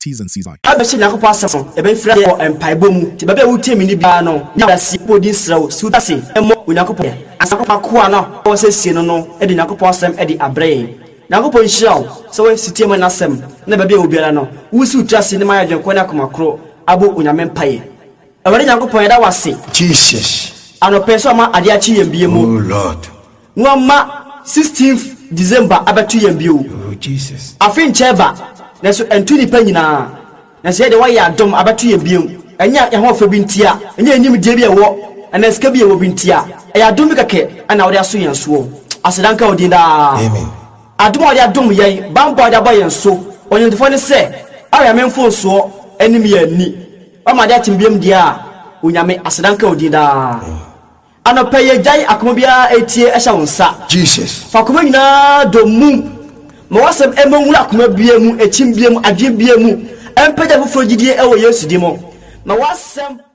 T's and C's. Abeshi na kopa asem e be fra empaibo mu ti be wutie mi ni bia no nya si podi sraw sutase emo onyakopo asakopa ko ana o se sie no e de nyakopo asem e de abre nyakopo nhiraw so we sitie mo na asem na be obiara no wusi utrase ne ma yadwenko na komakro abo onyame mpaye e wale nyakopo yeda wase Jesus ano peso ma ade achi yembie mu oh Lord nwama 16th December abatu yembie oh Jesus afin cheba na so entuni pa nyina na se de waya dom abatu yembie enya ye ho fa bintia enya enyim die bi ewo ana ska bi ewo bintia ya dom kake ana wode aso yenso asedanka odinda amen adom wode adom yen bambo wode abayenso onyentofo ne se aya memfo so enim ya ni amade atimbiem dia onyame asedanka odinda ano peye jai akomobia etie ehya wonsa Jesus fakoma nyina domu ma wasem emonwura akoma biemu echimbiem adwebiem empagya foforo gidie ewo Yesu dimo ma wasem